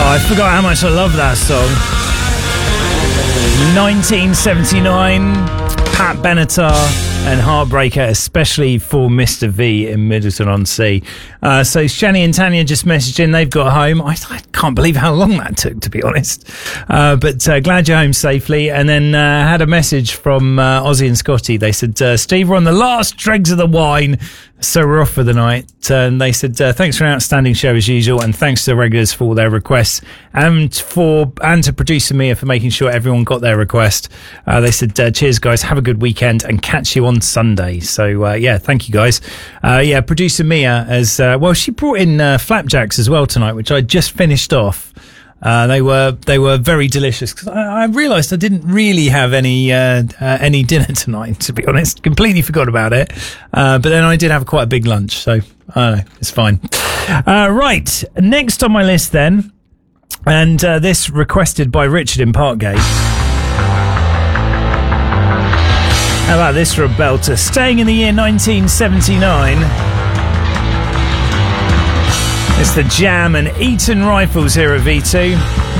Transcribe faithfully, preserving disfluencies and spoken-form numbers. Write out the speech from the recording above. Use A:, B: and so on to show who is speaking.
A: I forgot how much I love that song. nineteen seventy-nine, Pat Benatar and Heartbreaker, especially for Mister V in Middleton-on-Sea. Uh, so Shani and Tanya just messaged in, they've got home. I, I can't believe how long that took, to be honest. Uh, but uh, glad you're home safely. And then uh, had a message from uh, Ozzy and Scotty. They said, uh, Steve, we're on the last dregs of the wine, so we're off for the night. Uh, and they said, uh, thanks for an outstanding show as usual, and thanks to the regulars for all their requests, and for and to producer Mia for making sure everyone got their request. Uh, they said, uh, cheers guys, have a good weekend, and catch you on Sunday. So uh, yeah, thank you guys. Uh, yeah, producer Mia, as uh, well, she brought in uh, flapjacks as well tonight, which I just finished off. Uh, they were they were very delicious, because I, I realised I didn't really have any uh, uh, any dinner tonight, to be honest. Completely forgot about it. Uh, but then I did have quite a big lunch, so uh, it's fine. Uh, right, next on my list then, and uh, this requested by Richard in Parkgate. How about this for a belter? Staying in the year nineteen seventy-nine. It's the Jam and Eton Rifles here at V two.